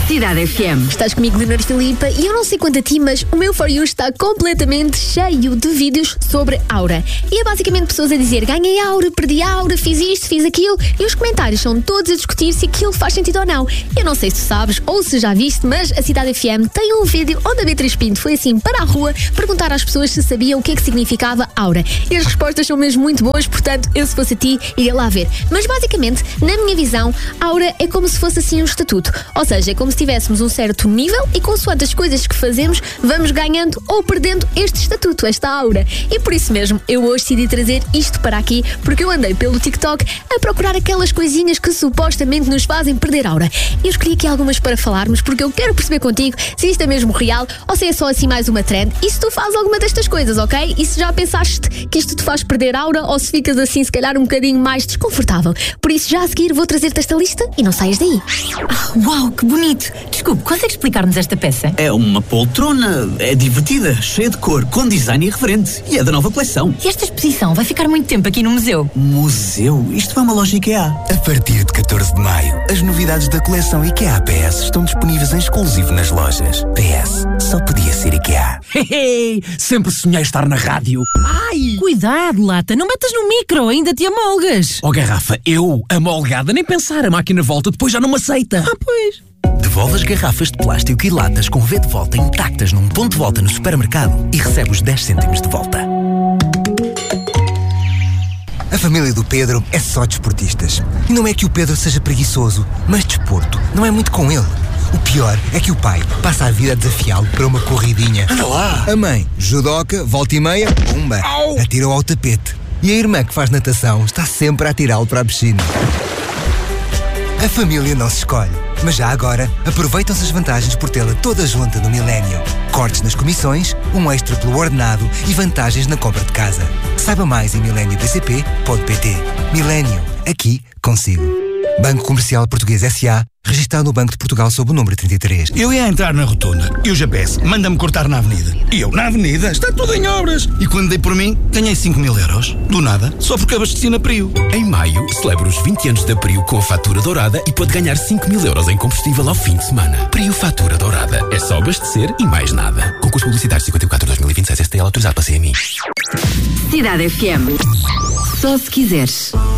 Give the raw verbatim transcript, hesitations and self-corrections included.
Cidade F M. Estás comigo, Leonor Filipa, e eu não sei quanto a ti, mas o meu For You está completamente cheio de vídeos sobre aura. E é basicamente pessoas a dizer: ganhei aura, perdi aura, fiz isto, fiz aquilo, e os comentários são todos a discutir se aquilo faz sentido ou não. Eu não sei se sabes ou se já viste, mas a Cidade F M tem um vídeo onde a Beatriz Pinto foi assim para a rua perguntar às pessoas se sabiam o que é que significava aura. E as respostas são mesmo muito boas, portanto, eu se fosse a ti, iria lá ver. Mas basicamente, na minha visão, aura é como se fosse assim um estatuto. Ou seja, é como se tivéssemos um certo nível e consoante as coisas que fazemos, vamos ganhando ou perdendo este estatuto, esta aura. E por isso mesmo, eu hoje decidi trazer isto para aqui, porque eu andei pelo TikTok a procurar aquelas coisinhas que supostamente nos fazem perder aura. E eu escolhi aqui algumas para falarmos, porque eu quero perceber contigo se isto é mesmo real ou se é só assim mais uma trend e se tu fazes alguma destas coisas, ok? E se já pensaste que isto te faz perder aura ou se ficas assim se calhar um bocadinho mais desconfortável. Por isso já a seguir vou trazer-te esta lista e não saias daí. Ah, uau, que bonito! Desculpe, consegue explicar-nos esta peça? É uma poltrona, é divertida, cheia de cor, com design irreverente e é da nova coleção. E esta exposição vai ficar muito tempo aqui no museu? Museu? Isto é uma loja IKEA. A partir de catorze de maio, as novidades da coleção IKEA P S estão disponíveis em exclusivo nas lojas. P S, só podia ser IKEA. Hehe, sempre sonhei estar na rádio. Ai! Cuidado, Lata, não metas no micro, ainda te amolgas. Oh, garrafa, eu, amolgada, nem pensar, a máquina volta, depois já não me aceita. Ah, pois. Devolve as garrafas de plástico e latas com V de volta intactas num ponto de volta no supermercado e recebe os dez cêntimos de volta. A família do Pedro é só desportistas. E não é que o Pedro seja preguiçoso, mas desporto não é muito com ele. O pior é que o pai passa a vida a desafiá-lo para uma corridinha. Anda lá! A mãe, judoca, volta e meia, pumba, atira-o ao tapete. E a irmã que faz natação está sempre a atirá-lo para a piscina. A família não se escolhe, mas já agora aproveitam-se as vantagens por tê-la toda junta no Millennium. Cortes nas comissões, um extra pelo ordenado e vantagens na compra de casa. Saiba mais em millennium b c p ponto p t. Millennium, aqui consigo. Banco Comercial Português S A, registado no Banco de Portugal sob o número trinta e três. Eu ia entrar na rotunda e o G P S manda-me cortar na avenida. E eu, na avenida, está tudo em obras. E quando dei por mim, ganhei cinco mil euros. Do nada, só porque abasteci na Prio. Em maio, celebra os vinte anos da Prio com a fatura dourada e pode ganhar cinco mil euros em combustível ao fim de semana. Prio Fatura Dourada. É só abastecer e mais nada. Concurso publicitário cinquenta e quatro dois mil e vinte e seis S T L autorizado para C M I. Cidade F M. Só se quiseres.